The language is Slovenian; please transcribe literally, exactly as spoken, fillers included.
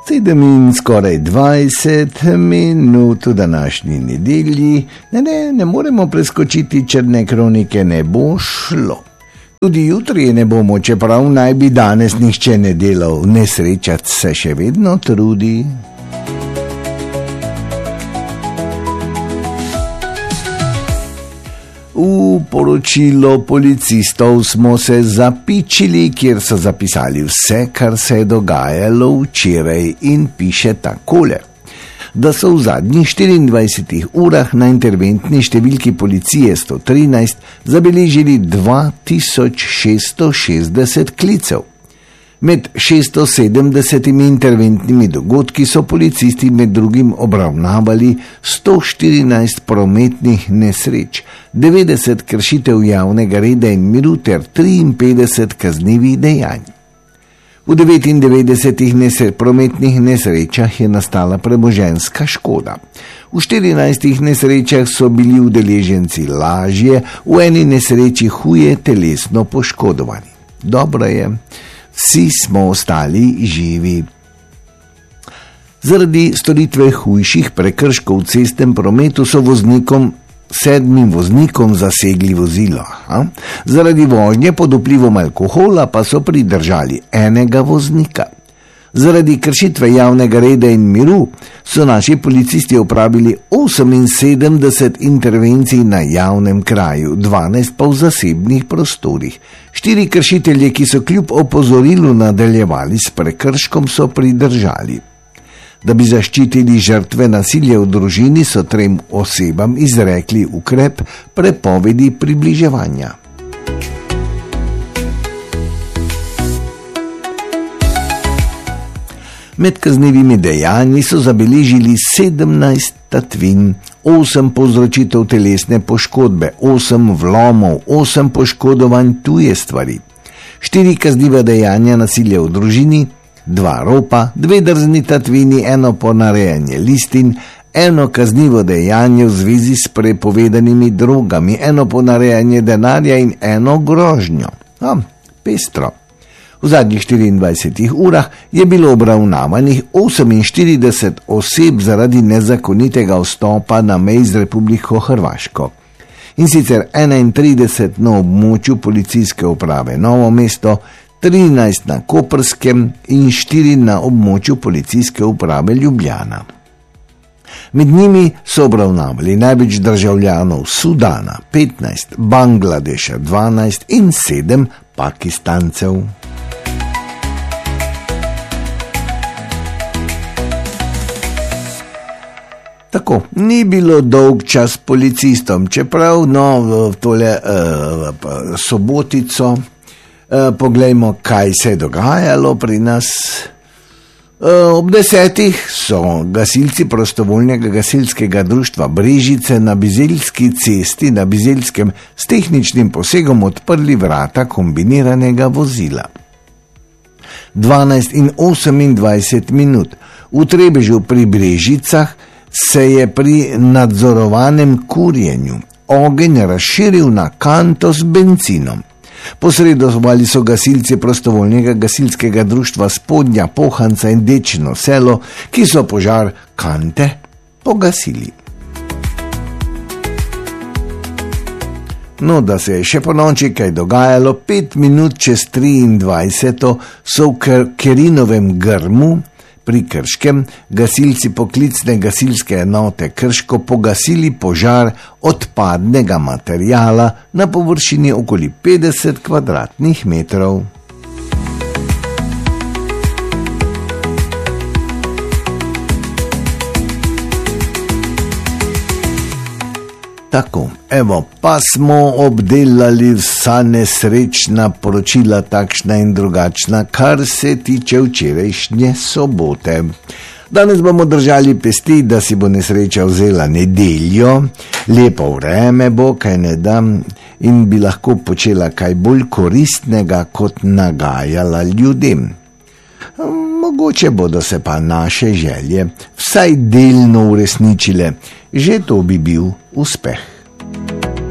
Sedem in skoraj dvajset minut v današnji nedelji, ne, ne, ne moremo preskočiti črne kronike, ne bo šlo. Tudi jutri ne bomo, čeprav naj bi danes nihče ne delal, nesrečat se še vedno trudi. V poročilo policistov smo se zapičili, kjer so zapisali vse, kar se je dogajalo včeraj, in piše takole, da so v zadnjih štiriindvajsetih urah na interventni številki policije sto trinajst zabeležili dva tisoč šeststo šestdeset klicev. Med šeststo sedemdesetimi interventnimi dogodki so policisti med drugim obravnavali sto štirinajst prometnih nesreč, devetdeset kršitev javnega reda in miru ter triinpetdeset kaznivih dejanj. V devetindevetdesetih nesre, prometnih nesrečah je nastala premoženjska škoda. V štirinajstih nesrečah so bili udeleženci lažje, v eni nesreči huje telesno poškodovani. Dobro je, vsi smo ostali živi. Zaradi storitve hujših prekrškov v cestnem prometu so voznikom, sedmim voznikom zasegli vozilo. A? Zaradi vožnje pod vplivom alkohola pa so pridržali enega voznika. Zaradi kršitve javnega reda in miru so naši policisti opravili oseminsedemdeset intervencij na javnem kraju, dvanajst pa v zasebnih prostorih. Štiri kršitelje, ki so kljub opozorilu nadaljevali s prekrškom, so pridržali. Da bi zaščitili žrtve nasilja v družini, so trem osebam izrekli ukrep prepovedi približevanja. Med kaznivimi dejanji so zabeležili sedemnajst tatvin, osem povzročitev telesne poškodbe, osem vlomov, osem poškodovanj tuje stvari, štiri kazniva dejanja nasilja v družini, dva ropa, dve drzni tatvini, eno ponarejanje listin, eno kaznivo dejanje v zvezi s prepovedanimi drogami, eno ponarejanje denarja in eno grožnjo. A, pestro. V zadnjih štiriindvajsetih urah je bilo obravnavanih oseminštirideset oseb zaradi nezakonitega vstopa na meji z Republiko Hrvaško. In sicer enaintrideset na območju policijske uprave Novo mesto, trinajst na Koprskem in štiri na območju policijske uprave Ljubljana. Med njimi so obravnavali največ državljanov Sudana, petnajst, Bangladeša, dvanajst in sedem Pakistancev. Tako, ni bilo dolg čas policistom, čeprav no, tole uh, sobotico, uh, poglejmo, kaj se je dogajalo pri nas. Uh, ob desetih so gasilci prostovoljnega gasilskega društva Brežice na Bizeljski cesti na Bizeljskem s tehničnim posegom odprli vrata kombiniranega vozila. dvanajst in osemindvajset minut v Trebežu pri Brežicah se je pri nadzorovanem kurjenju ogenj razširil na kanto s bencinom. Posredovali so gasilci prostovoljnega gasilskega društva Spodnja Pohanca in Dečno selo, ki so požar kante pogasili. No, da se je še po noči kaj dogajalo, pet minut čez triindvajseto so v Kerinovem Grmu pri Krškem gasilci poklicne gasilske enote Krško pogasili požar odpadnega materijala na površini okoli petdeset kvadratnih metrov. Tako, evo, pa smo obdelali vsa nesrečna poročila, takšna in drugačna, kar se tiče včerajšnje sobote. Danes bomo držali pesti, da si bo nesreča vzela nedeljo, lepo vreme bo, kaj ne dam, in bi lahko počela kaj bolj koristnega, kot nagajala ljudem. Mogoče bodo se pa naše želje vsaj delno uresničile, že to bi bil uspeh.